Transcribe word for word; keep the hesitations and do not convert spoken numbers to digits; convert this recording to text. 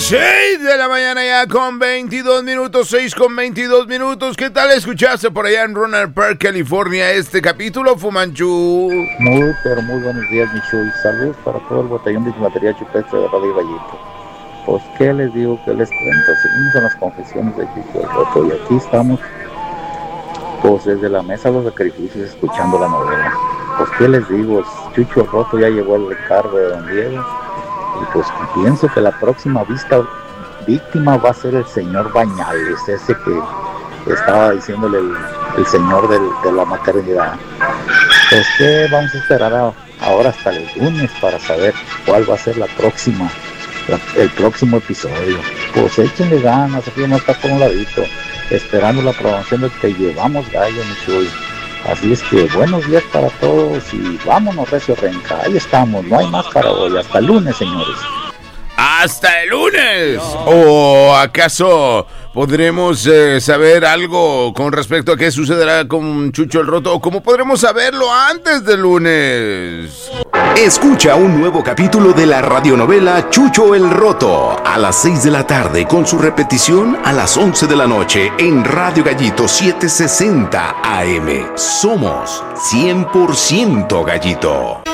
seis de la mañana ya con veintidós minutos, seis con veintidós minutos. ¿Qué tal escuchaste por allá en Rohnert Park, California, este capítulo, Fumanchu? Muy, pero muy buenos días, mi Chuy. Saludos para todo el batallón de infantería chupestre de Radio Gallito. Pues, ¿qué les digo? ¿Qué les cuento? Seguimos en las confesiones de Chucho el Roto y aquí estamos, pues, desde la mesa de los sacrificios, escuchando la novela. Pues, ¿qué les digo? Chucho el Roto ya llegó al cargo de Don Diego. Y pues pienso que la próxima vista, víctima va a ser el señor Bañales, ese que estaba diciéndole el, el señor del, de la maternidad. Pues que vamos a esperar a, ahora hasta el lunes para saber cuál va a ser la próxima, la, el próximo episodio. Pues échenle ganas, aquí no está por un ladito, esperando la aprobación de que llevamos gallo, mi Chuy. Así es que buenos días para todos y vámonos, Recio Renca. Ahí estamos, no hay más para hoy. Hasta el lunes, señores. ¡Hasta el lunes! ¿O acaso podremos eh, saber algo con respecto a qué sucederá con Chucho el Roto? ¿O cómo podremos saberlo antes del lunes? Escucha un nuevo capítulo de la radionovela Chucho el Roto a las seis de la tarde con su repetición a las once de la noche en Radio Gallito setecientos sesenta A M. Somos cien por ciento Gallito.